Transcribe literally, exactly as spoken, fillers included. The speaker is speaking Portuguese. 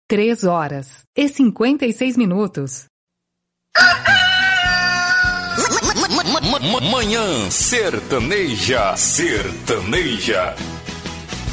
três horas e cinquenta e seis minutos. Manhã Sertaneja, Sertaneja.